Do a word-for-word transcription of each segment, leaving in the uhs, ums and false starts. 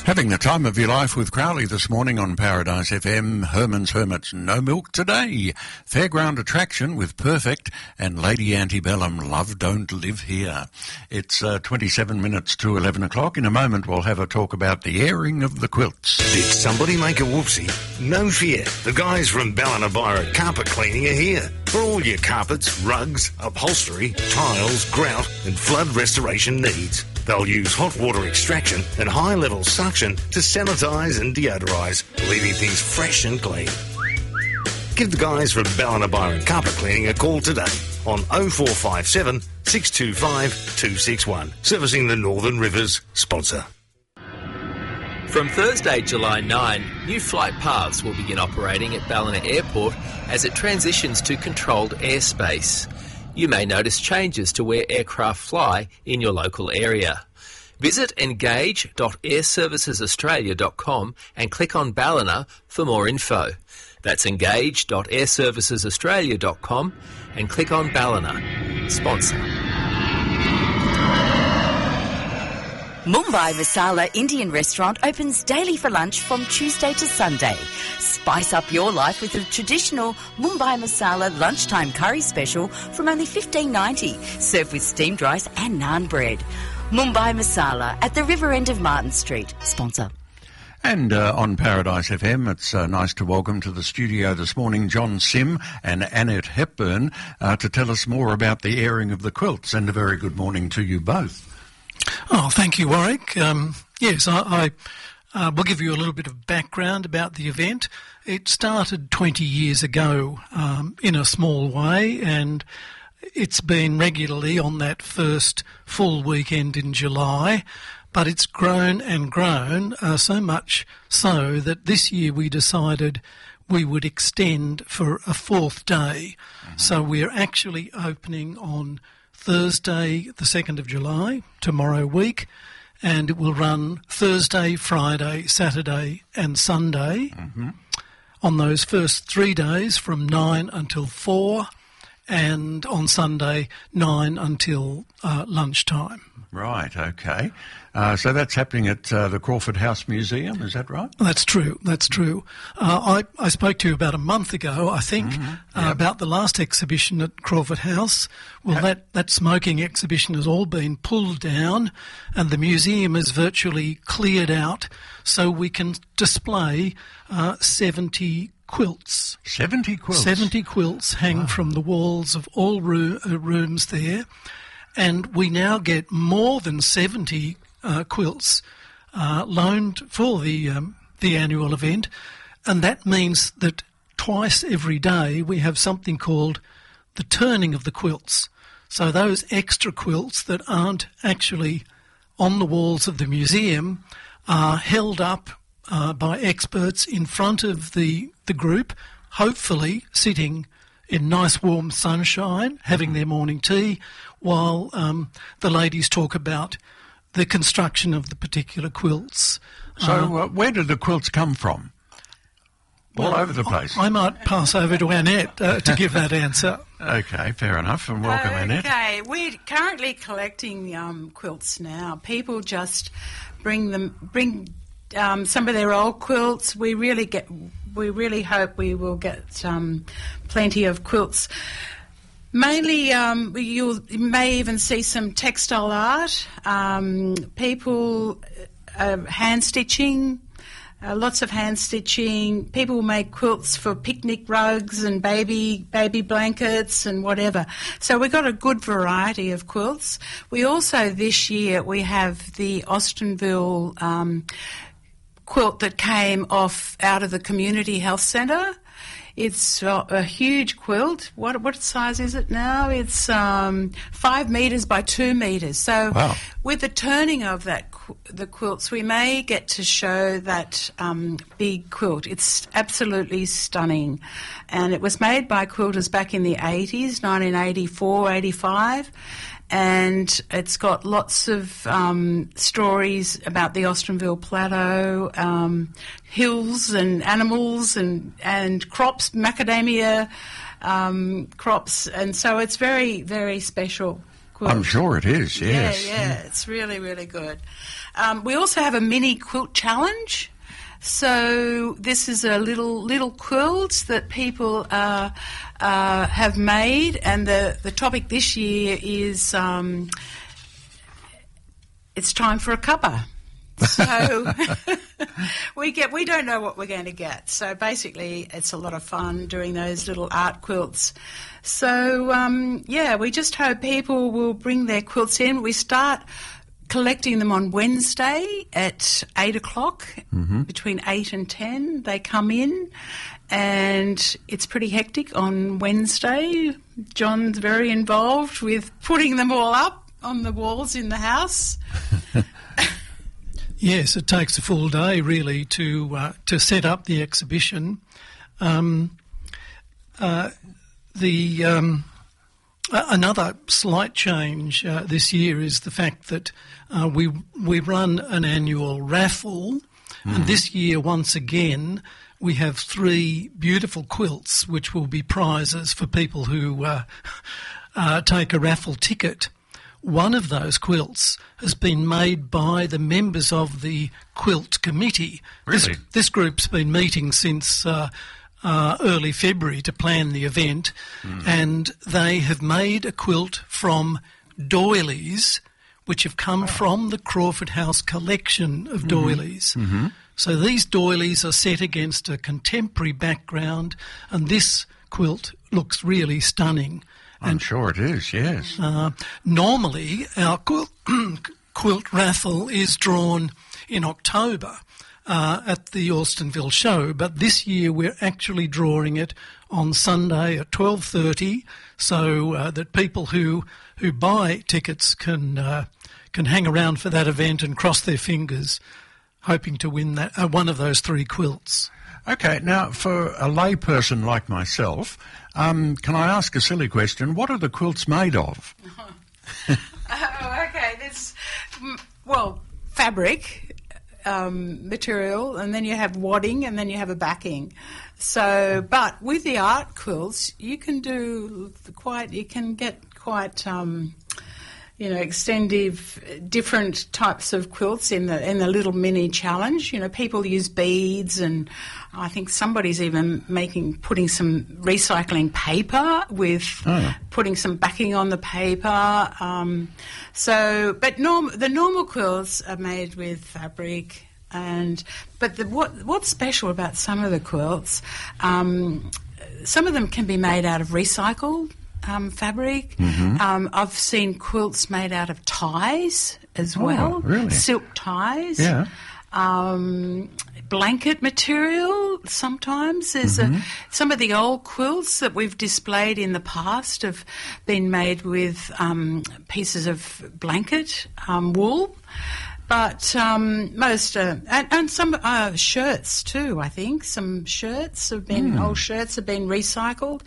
Having the time of your life with Crowley this morning on Paradise F M. Herman's Hermits, no milk today. Fairground attraction with Perfect and Lady Antebellum, Love Don't Live Here. It's uh, twenty-seven minutes to eleven o'clock. In a moment we'll have a talk about the airing of the quilts. Did somebody make a whoopsie? No fear. The guys from Ballinabira Carpet Cleaning are here. For all your carpets, rugs, upholstery, tiles, grout and flood restoration needs. They'll use hot water extraction and high-level suction to sanitise and deodorise, leaving things fresh and clean. Give the guys from Ballinabira Carpet Cleaning a call today on oh four five seven, six two five, two six one, servicing the Northern Rivers sponsor. From Thursday, July ninth, new flight paths will begin operating at Ballina Airport as it transitions to controlled airspace. You may notice changes to where aircraft fly in your local area. Visit engage dot air services australia dot com and click on Ballina for more info. That's engage dot air services australia dot com and click on Ballina. Sponsor. Mumbai Masala Indian Restaurant opens daily for lunch from Tuesday to Sunday. Spice up your life with a traditional Mumbai Masala lunchtime curry special from only fifteen ninety, served with steamed rice and naan bread. Mumbai Masala at the river end of Martin Street. Sponsor. And uh, on Paradise F M, it's uh, nice to welcome to the studio this morning John Sim and Annette Hepburn uh, to tell us more about the airing of the quilts. And a very good morning to you both. Oh, thank you, Warwick. Um, yes, I, I uh, will give you a little bit of background about the event. It started twenty years ago um, in a small way, and it's been regularly on that first full weekend in July, but it's grown and grown, uh, so much so that this year we decided we would extend for a fourth day. Mm-hmm. So we're actually opening on Thursday, the second of July, tomorrow week, and it will run Thursday, Friday, Saturday and Sunday. Mm-hmm. On those first three days from nine until four, and on Sunday, nine until uh, lunchtime. Right, okay. Uh, so that's happening at uh, the Crawford House Museum, is that right? That's true, that's true. Uh, I, I spoke to you about a month ago, I think, mm-hmm. yep. uh, about the last exhibition at Crawford House. Well, ha- that, that smoking exhibition has all been pulled down and the museum is virtually cleared out so we can display uh, seventy quilts. seventy quilts? seventy quilts hang wow. from the walls of all roo- uh, rooms there. And we now get more than seventy uh, quilts uh, loaned for the um, the annual event, and that means that twice every day we have something called the turning of the quilts. So those extra quilts that aren't actually on the walls of the museum are held up uh, by experts in front of the, the group, hopefully sitting in nice warm sunshine, having their morning tea, while um, the ladies talk about the construction of the particular quilts. So uh, where did the quilts come from? All well, over the place. I, I might pass over to Annette uh, to give that answer. Okay, fair enough, and welcome, okay. Annette. Okay, we're currently collecting um, quilts now. People just bring them, bring um, some of their old quilts. We really get, we really hope we will get um, plenty of quilts. Mainly, um, you'll, you may even see some textile art, um, people uh, hand stitching, uh, lots of hand stitching. People make quilts for picnic rugs and baby baby blankets and whatever. So we've got a good variety of quilts. We also, this year, we have the Austinville um, quilt that came off out of the Community Health Centre. It's a, a huge quilt. What what size is it now? It's um, five metres by two metres. So wow. with the turning of that qu- the quilts, we may get to show that um, big quilt. It's absolutely stunning. And it was made by quilters back in the eighties, nineteen eighty-four, eighty-five. And it's got lots of um, stories about the Austinville Plateau, um, hills and animals and, and crops, macadamia um, crops. And so it's very, very special quilt. I'm sure it is, yes. Yeah, yeah, it's really, really good. Um, we also have a mini quilt challenge. So this is a little little quilt that people uh, uh, have made, and the, the topic this year is um, it's time for a cuppa. So we get we don't know what we're going to get. So basically, it's a lot of fun doing those little art quilts. So um, yeah, we just hope people will bring their quilts in. We start collecting them on Wednesday at eight o'clock, mm-hmm. between eight and ten. They come in, and it's pretty hectic on Wednesday. John's very involved with putting them all up on the walls in the house. Yes, it takes a full day really to uh, to set up the exhibition. Um, uh, the um, another slight change uh, this year is the fact that uh, we we run an annual raffle, mm. and this year once again we have three beautiful quilts which will be prizes for people who uh, uh, take a raffle ticket. One of those quilts has been made by the members of the quilt committee. Really? This, this group's been meeting since uh, uh, early February to plan the event, mm. and they have made a quilt from doilies which have come oh. from the Crawford House collection of mm-hmm. doilies. Mm-hmm. So these doilies are set against a contemporary background, and this quilt looks really stunning. I'm and, sure it is, yes. Uh, normally, our quilt, quilt raffle is drawn in October uh, at the Alstonville show, but this year we're actually drawing it on Sunday at twelve thirty, so uh, that people who who buy tickets can uh, can hang around for that event and cross their fingers, hoping to win that uh, one of those three quilts. Okay, now for a layperson like myself, um, can I ask a silly question? What are the quilts made of? Oh, okay. There's, well, fabric um, material, and then you have wadding, and then you have a backing. So, but with the art quilts, you can do quite. You can get quite. Um, You know, extensive, different types of quilts in the in the little mini challenge. You know, people use beads, and I think somebody's even making putting some recycling paper with oh. putting some backing on the paper. Um, so, but norm the normal quilts are made with fabric, and but the, what what's special about some of the quilts? Um, some of them can be made out of recycled Um, fabric. Mm-hmm. Um, I've seen quilts made out of ties as oh, well, really? Silk ties. Yeah. Um, blanket material sometimes. There's mm-hmm. a, some of the old quilts that we've displayed in the past have been made with um, pieces of blanket, um, wool. But um, most, uh, and, and some uh, shirts too, I think. Some shirts have been, mm. old shirts have been recycled.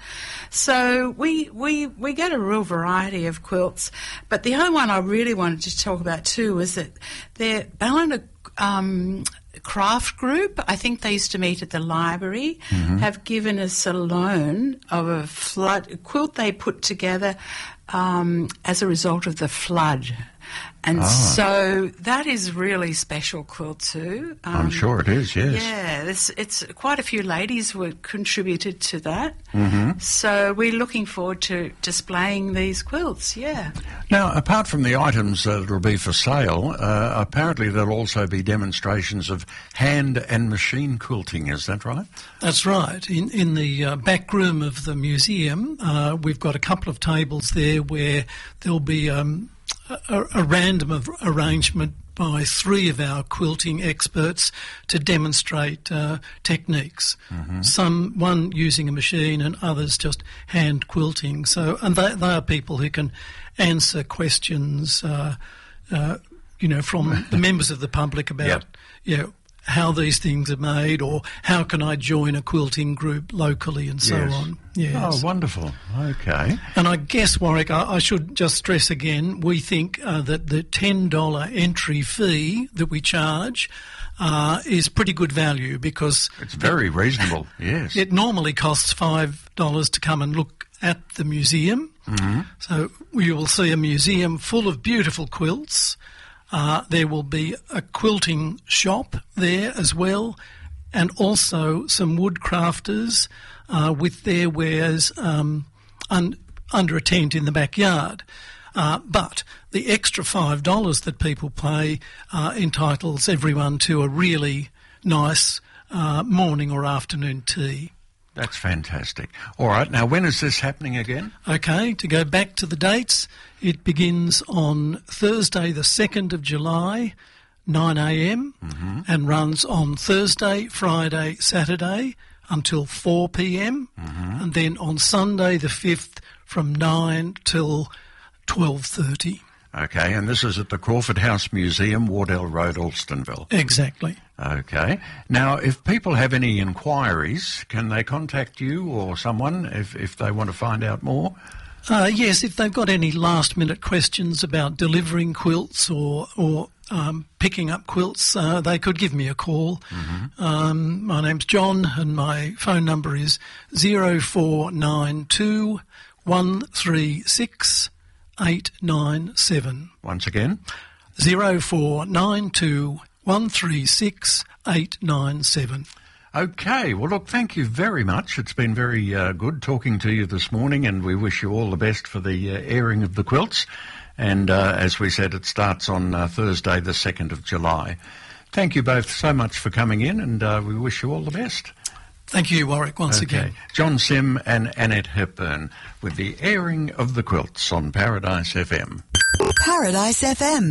So we, we, we get a real variety of quilts. But the other one I really wanted to talk about too was that the Ballina um, Craft Group, I think they used to meet at the library, mm-hmm. have given us a loan of a flood a quilt they put together um, as a result of the flood. And ah. so that is really special quilt too. Um, I'm sure it is, yes. Yeah, it's, it's quite a few ladies were contributed to that. Mm-hmm. So we're looking forward to displaying these quilts, yeah. Now, apart from the items that will be for sale, uh, apparently there'll also be demonstrations of hand and machine quilting, is that right? That's right. In, in the uh, back room of the museum, uh, we've got a couple of tables there where there'll be Um, A, a random of arrangement by three of our quilting experts to demonstrate uh, techniques. Mm-hmm. Some one using a machine and others just hand quilting. So, and they, they are people who can answer questions, uh, uh, you know, from the members of the public about, yep. you know, how these things are made, or how can I join a quilting group locally, and so yes. on. Yes. Oh, wonderful. Okay. And I guess, Warwick, I, I should just stress again, we think uh, that the ten dollars entry fee that we charge uh, is pretty good value, because it's very it, reasonable, yes. It normally costs five dollars to come and look at the museum. Mm-hmm. So you will see a museum full of beautiful quilts. Uh, there will be a quilting shop there as well, and also some wood crafters uh, with their wares um, un- under a tent in the backyard. Uh, but the extra five dollars that people pay uh, entitles everyone to a really nice uh, morning or afternoon tea. That's fantastic. All right, now when is this happening again? Okay, to go back to the dates, it begins on Thursday the second of July, nine a m, mm-hmm. and runs on Thursday, Friday, Saturday until four p m, mm-hmm. and then on Sunday the fifth from nine till twelve thirty. Okay, and this is at the Crawford House Museum, Wardell Road, Alstonville. Exactly. Okay. Now, if people have any inquiries, can they contact you or someone if, if they want to find out more? Uh, yes, if they've got any last-minute questions about delivering quilts or or um, picking up quilts, uh, they could give me a call. Mm-hmm. Um, my name's John, and my phone number is zero four nine two one three six eight nine seven. Once again? zero four nine two one three six eight nine seven. Okay, well, look, thank you very much. It's been very uh, good talking to you this morning, and we wish you all the best for the uh, airing of the quilts. And uh, as we said, it starts on uh, Thursday, the second of July. Thank you both so much for coming in, and uh, we wish you all the best. Thank you, Warwick, once okay. again. John Sim and Annette Hepburn with the airing of the quilts on Paradise F M. Paradise F M.